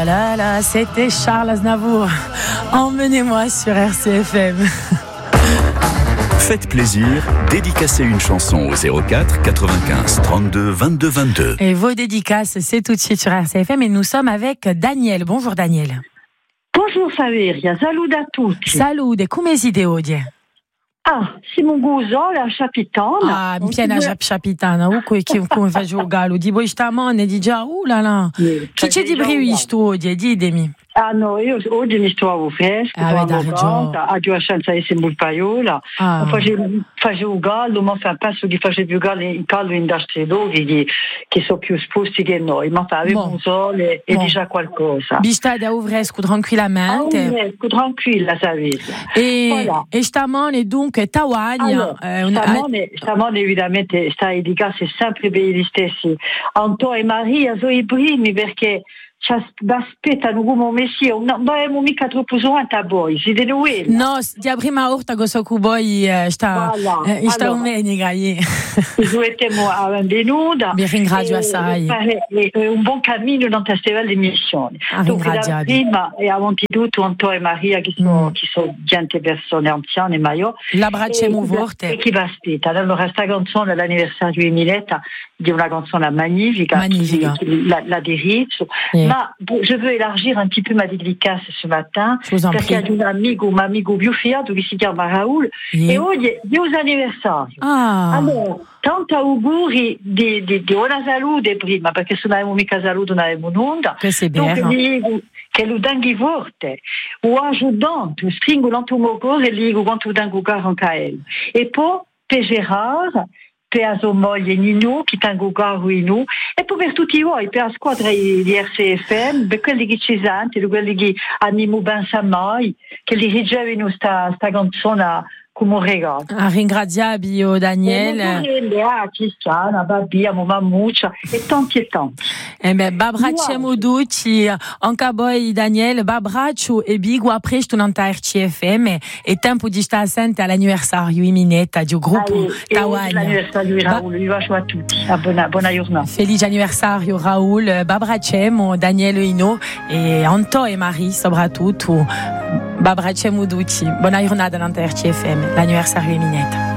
là là, c'était Charles Aznavour. Emmenez-moi sur RCFM. Faites plaisir, dédicacez une chanson au 04 95 32 22 22. Et vos dédicaces, c'est tout de suite sur RCFM et nous sommes avec Daniel. Bonjour Daniel. Bonjour Saveria, salut a tutti. Salute, come si deodie? Siamo Guso, la capitana. Piena capitana, come fa giocare? Di voi stamane, di già, là là. Chi c'è di brivisto oggi? Ditemi. No, io oggi mi trovo fresco, a due chance di essere paiola. Facevo gallo, ma penso che facevo gallo in caldo in Dastreloghi, che sono più sposti che noi, ma avevo un sole e già qualcosa. Bista da fresco tranquillamente. Fresco, tranquilla, sapete. E stamane dunque Tawagna. Stamane evidentemente sta dedicarsi sempre per gli stessi. Anto e Maria sono i primi perché ci aspettano come messia, non abbiamo mica troppo giovane a voi, siete noi? No, di prima volta che so che voi sta domenica. Siamo benvenuta. Vi ringrazio assai. È un buon cammino nel festival di missioni. Prima e avanti tutto Anto e Maria che sono gente persone anziane, ma io l'abbracciamo forte. E chi vi aspetta? Allora questa canzone all'anniversario di Miletta di una canzone magnifica. La diritto. Ma je veux élargir un petit peu ma dédicace ce matin perché qu'il y a un amico più fiato che si chiama Raoul e oggi è il suo anniversario. Allora, tanti auguri di buona salute prima perché se non avevamo mica salute non avevamo nulla. Donc dico che lo dangi forte o ajudando stringo l'antumo cuore e dico quanto dango caro anche a lui. E poi per Gérard per a sua moglie Nino, che tengo caro in noi, e poi per tutti voi, per la squadra di RCFM, per quelli che ci sentono, quelli che animo ben mai, che li ricevono questa canzone come un regalo. Ringraziabile Daniel. A Cristiana, a Babi, a Mammuccia e tanti e tanti. Babracciamo tutti, anche voi Daniel, babraccio e bigo a presto nanta RCFM e tempo di stare assente all'anniversario imminente del gruppo Tawagna. L'anniversario di Raoul, vi bacio a tutti, buona giornata. Felice anniversario Raoul, babracciamo Daniel Ino e Anto e Marie soprattutto. Babracciamo tutti, buona giornata nanta RCFM, l'anniversario imminente.